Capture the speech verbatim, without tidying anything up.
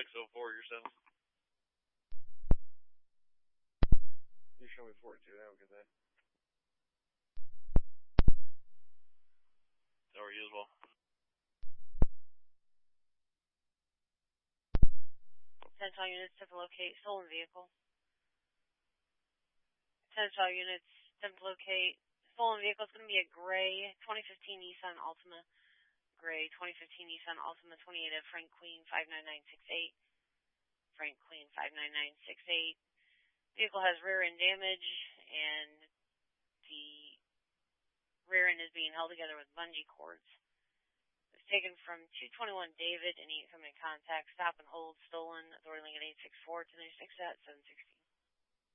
six oh four, you're seven. You show me forty-two, I don't get that. How are you as well? Central units to locate stolen vehicle. Central units to locate stolen vehicle is going to be a gray twenty fifteen Nissan Altima. Gray twenty fifteen Nissan Altima twenty-eight of Frank Queen five nine nine six eight. Frank Queen five nine nine six eight. Vehicle has rear end damage, and the rear end is being held together with bungee cords. It's taken from two twenty-one David, and he come in contact, stop and hold, stolen, authority link at eight six four, two nine six at seven six